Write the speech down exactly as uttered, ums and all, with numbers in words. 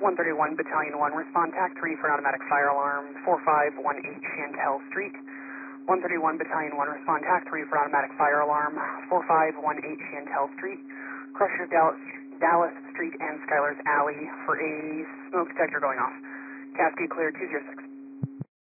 one thirty-one Battalion one, respond TAC three for an automatic fire alarm, four five one eight Chantel Street. one thirty-one Battalion one, respond TAC three for automatic fire alarm, four five one eight Chantel Street. Crusher Dallas, Dallas Street and Skylar's Alley for a smoke detector going off. Cascade clear two zero six.